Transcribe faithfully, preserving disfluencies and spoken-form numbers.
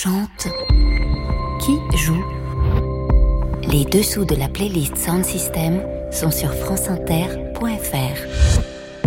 chante? Qui joue? Les dessous de la playlist Sound System sont sur franceinter point fr.